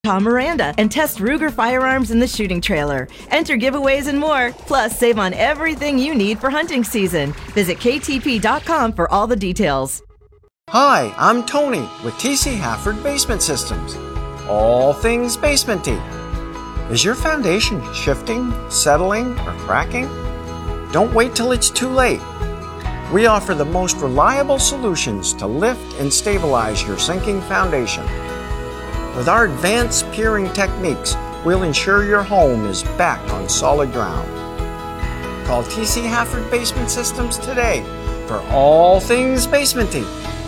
Tom Miranda and test Ruger firearms in the shooting trailer. Enter giveaways and more. Plus, save on everything you need for hunting season. Visit ktp.com for all the details. Hi, I'm Tony with TC Hafford Basement Systems. All things basementy. Is your foundation shifting, settling, or cracking? Don't wait till it's too late. We offer the most reliable solutions to lift and stabilize your sinking foundation. With our advanced piering techniques, we'll ensure your home is back on solid ground. Call TC Hafford Basement Systems today for all things basementy.